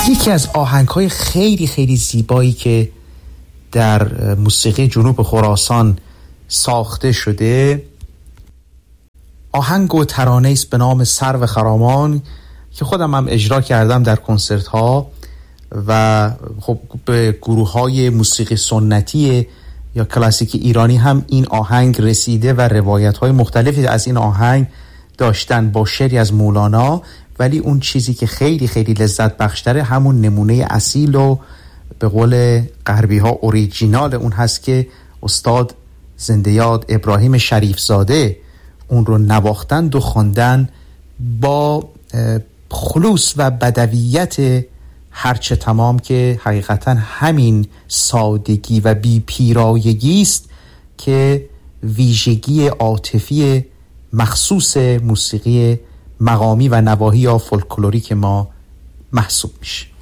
یکی از آهنگ‌های خیلی خیلی زیبایی که در موسیقی جنوب خراسان ساخته شده آهنگ و ترانه است به نام سرو خرامان که خودم هم اجرا کردم در کنسرت ها و خب به گروه های موسیقی سنتی یا کلاسیک ایرانی هم این آهنگ رسیده و روایت های مختلفی از این آهنگ داشتن با شعری از مولانا، ولی اون چیزی که خیلی خیلی لذت بخشتره همون نمونه اصیل و به قول غربی ها اوریجینال اون هست که استاد زنده یاد ابراهیم شریف زاده اون رو نواختند و خواندن با خلوص و بدویت هرچه تمام که حقیقتا همین سادگی و بی پیرایگی است که ویژگی عاطفی مخصوص موسیقی مقامی و نواحی یا فولکلوریک ما محسوب میشه.